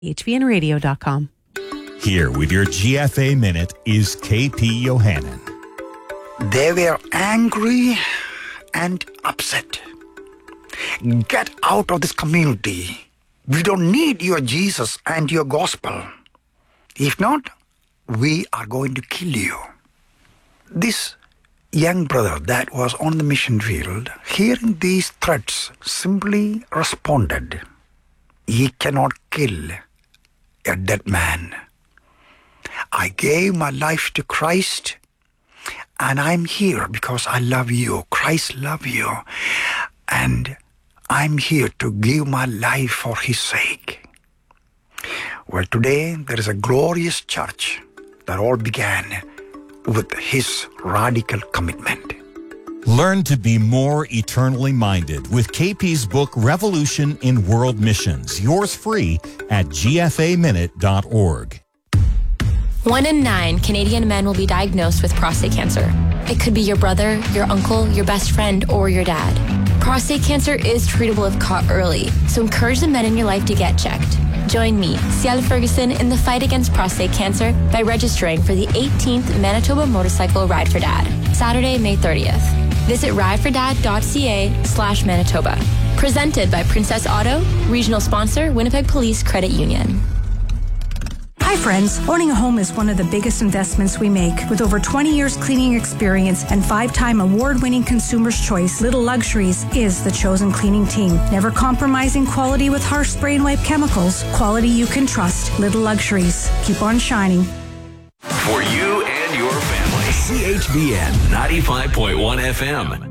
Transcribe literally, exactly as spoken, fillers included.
H V N radio dot com. Here with your G F A Minute is K P Yohannan. They were angry and upset. Get out of this community. We don't need your Jesus and your gospel. If not, we are going to kill you. This young brother that was on the mission field, hearing these threats, simply responded, "Ye cannot kill a dead man. I gave my life to Christ, and I'm here because I love you. Christ loves you, and I'm here to give my life for His sake." Well, today there is a glorious church that all began with his radical commitment. Learn to be more eternally minded with K P's book, Revolution in World Missions. Yours free at G F A minute dot org. One in nine Canadian men will be diagnosed with prostate cancer. It could be your brother, your uncle, your best friend, or your dad. Prostate cancer is treatable if caught early, so encourage the men in your life to get checked. Join me, Ciel Ferguson, in the fight against prostate cancer by registering for the eighteenth Manitoba Motorcycle Ride for Dad, Saturday, May thirtieth. Visit ridefordad.ca slash Manitoba. Presented by Princess Auto, regional sponsor, Winnipeg Police Credit Union. Hi friends, owning a home is one of the biggest investments we make. With over twenty years cleaning experience and five-time award-winning Consumer's Choice, Little Luxuries is the chosen cleaning team. Never compromising quality with harsh spray and wipe chemicals. Quality you can trust. Little Luxuries. Keep on shining. For you and your family. C H B N ninety-five point one F M.